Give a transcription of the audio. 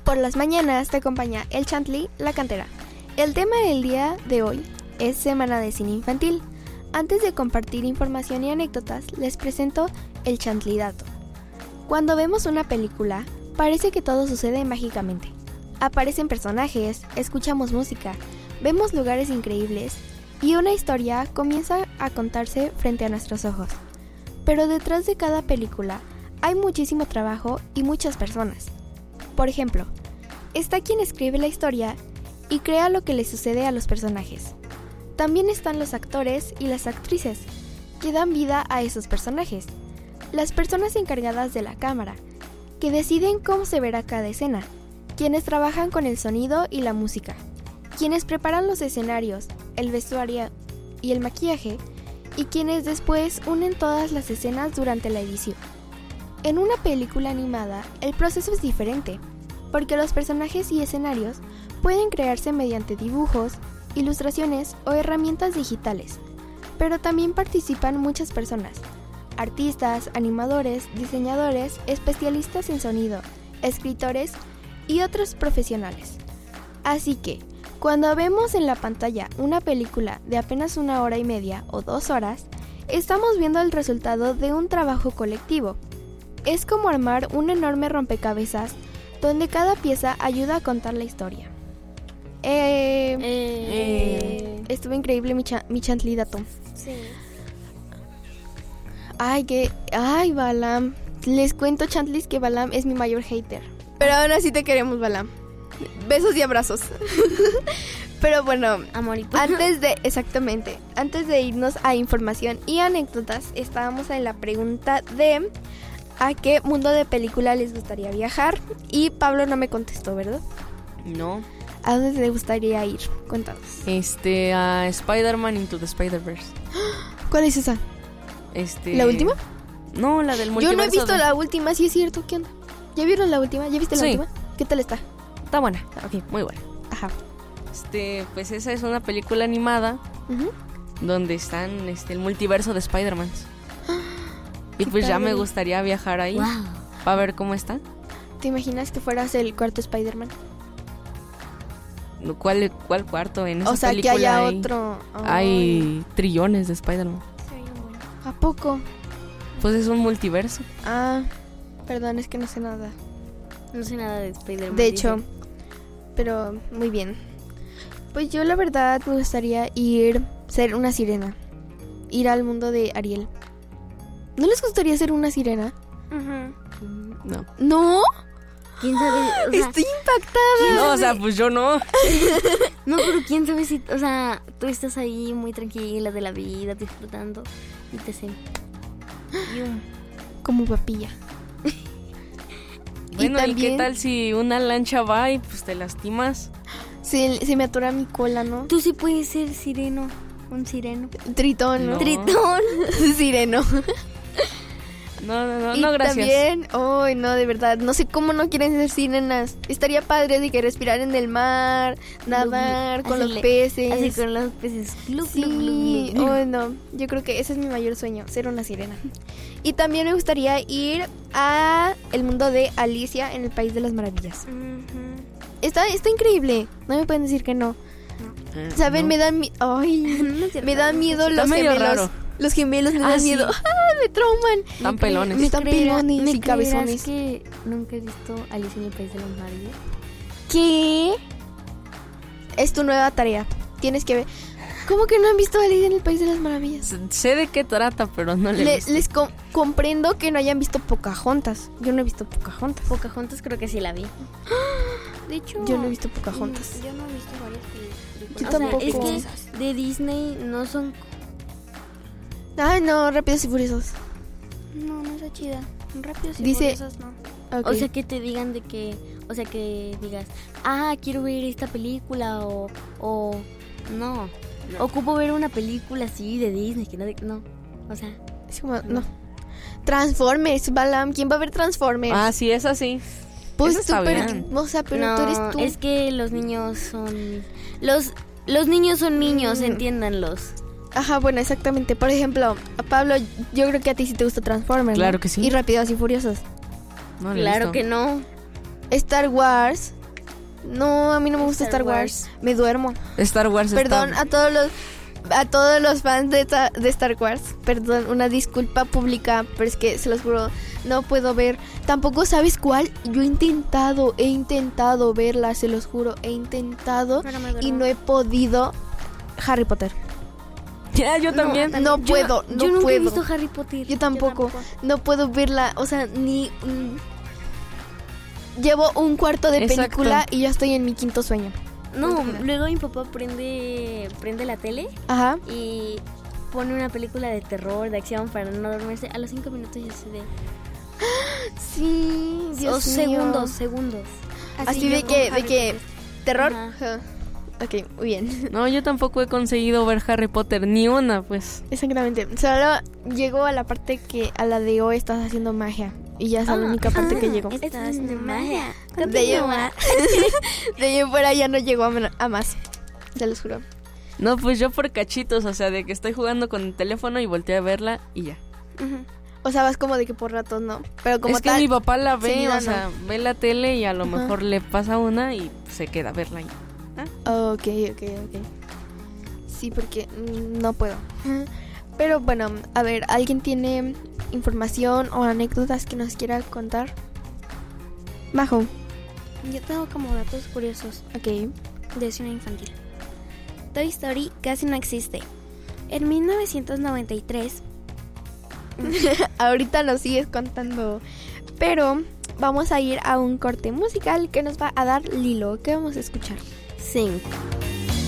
Por las mañanas te acompaña el Chantley, la cantera. El tema del día de hoy es Semana de Cine Infantil. Antes de compartir información y anécdotas, les presento el Chantley Dato. Cuando vemos una película, parece que todo sucede mágicamente. Aparecen personajes, escuchamos música, vemos lugares increíbles y una historia comienza a contarse frente a nuestros ojos. Pero detrás de cada película hay muchísimo trabajo y muchas personas. Por ejemplo, está quien escribe la historia y crea lo que le sucede a los personajes. También están los actores y las actrices, que dan vida a esos personajes. Las personas encargadas de la cámara, que deciden cómo se verá cada escena. Quienes trabajan con el sonido y la música. Quienes preparan los escenarios, el vestuario y el maquillaje. Y quienes después unen todas las escenas durante la edición. En una película animada, el proceso es diferente, porque los personajes y escenarios pueden crearse mediante dibujos, ilustraciones o herramientas digitales, pero también participan muchas personas, artistas, animadores, diseñadores, especialistas en sonido, escritores y otros profesionales. Así que, cuando vemos en la pantalla una película de apenas 1 hora y media o 2 horas, estamos viendo el resultado de un trabajo colectivo. Es como armar un enorme rompecabezas donde cada pieza ayuda a contar la historia. Estuvo increíble mi Chantley Dato. Sí. Ay, Balam. Les cuento, Chantleys, que Balam es mi mayor hater. Pero aún así te queremos, Balam. Besos y abrazos. Pero bueno, Amor y paz. antes de irnos a información y anécdotas, estábamos en la pregunta de ¿a qué mundo de película les gustaría viajar? Y Pablo no me contestó, ¿verdad? No. ¿A dónde te gustaría ir? Cuéntanos. A Spider-Man Into the Spider-Verse. ¿Cuál es esa? ¿La última? No, la del multiverso. Yo no he visto la última, sí es cierto. ¿Qué onda? ¿Ya vieron la última? ¿Ya viste la última? ¿Qué tal está? Está buena. Ok, muy buena. Ajá. Pues esa es una película animada Uh-huh. donde están el multiverso de Spider-Man. Y pues ya me gustaría viajar ahí para ver cómo está. ¿Te imaginas que fueras el cuarto Spider-Man? ¿Cuál cuarto? En esa O sea, película que haya otro. hay trillones de Spider-Man. ¿A poco? Pues es un multiverso. Ah, perdón, es que no sé nada. No sé nada de Spider-Man. De hecho, pero muy bien. Pues yo la verdad me gustaría ser una sirena. Ir al mundo de Ariel. ¿No les gustaría ser una sirena? No. ¿No? ¿Quién sabe? O sea, Estoy impactada. No, o sea, pues yo no. no, pero quién sabe si... O sea, tú estás ahí muy tranquila de la vida, disfrutando. Y te hacen... Como papilla. Bueno, ¿y también, qué tal si una lancha va y pues te lastimas? se me atora mi cola, ¿no? Tú sí puedes ser sireno. Un sireno. Tritón, ¿no? No. Tritón. Sireno. No, Y gracias. también, no, de verdad, no sé cómo no quieren ser sirenas. Estaría padre de que respirar en el mar, nadar con los peces. Así con los peces. Glu, Sí, glu, glu, glu, glu. no, yo creo que ese es mi mayor sueño, ser una sirena. Y también me gustaría ir a el mundo de Alicia en el País de las Maravillas. Está increíble, no me pueden decir que no. ¿Saben? No. Me dan me da miedo los medio gemelos. raro. Los gemelos me dan sí. miedo. Me trauman. Tan pelones. Están pelones ¿Me y cabezones. creerás que nunca he visto Alicia en el País de las Maravillas? ¿Qué? Es tu nueva tarea. Tienes que ver. ¿Cómo que no han visto Alicia en el País de las Maravillas? Sé de qué trata, pero no le he visto. Les comprendo que no hayan visto Pocahontas. Yo no he visto Pocahontas. Pocahontas creo que sí la vi. De hecho... Yo no he visto Pocahontas. Yo no he visto varias películas. Yo O sea, tampoco. es que de Disney no son... Ay, no, Rápidos y Furiosos. No está chida. Rápidos y Dice- Furiosos no. Ok. O sea, que te digan de que... O sea, que digas... quiero ver esta película o no. Ocupo ver una película así de Disney que no. O sea... Es como, no. Transformers, Balam. ¿Quién va a ver Transformers? Sí, es así. Pues eso está súper- bien. O sea, pero no, tú eres tú. es que los niños son... Los niños son niños, entiéndanlos. Ajá, bueno, exactamente. Por ejemplo, a Pablo, yo creo que a ti sí te gusta Transformers, Claro ¿no? que sí. Y Rápidos y Furiosos. No le he Claro visto. que no. Star Wars. No, a mí no me gusta Star Wars. Me duermo. Star Wars. Perdón a todos los fans de Star Wars. Perdón, una disculpa pública, pero es que se los juro, no puedo ver. Tampoco sabes cuál. Yo he intentado verla, se los juro, he intentado y no he podido. Harry Potter. Ya, yo también. No puedo. Yo nunca he visto Harry Potter. Yo tampoco. No puedo verla, o sea, ni llevo un cuarto de película y ya estoy en mi quinto sueño. No, luego mi papá prende la tele. Ajá. Y pone una película de terror, de acción para no dormirse. A los 5 minutos ya se ve. Sí, Dios mío. Segundos. Así de que terror. Ajá. Ok, muy bien. No, yo tampoco he conseguido ver Harry Potter, ni una, pues. Exactamente. Solo llegó a la parte a la de hoy estás haciendo magia. Y ya es la única parte que llegó. Estás haciendo magia. De ahí en fuera ya no llegó a más. Se los juro. No, pues yo por cachitos, o sea, de que estoy jugando con el teléfono y volteé a verla y ya. O sea, vas como de que por ratos, ¿no? Pero como es que mi papá la ve, o sea, no. ve la tele y a lo mejor le pasa una y se queda a verla ahí. Ok. Sí, porque no puedo. Pero bueno, a ver, ¿alguien tiene información o anécdotas que nos quiera contar? Majo. Yo tengo como datos curiosos. Ok. De cine infantil. Toy Story casi no existe. En 1993... Ahorita nos sigues contando. Pero vamos a ir a un corte musical que nos va a dar Lilo. ¿Qué vamos a escuchar? Sing.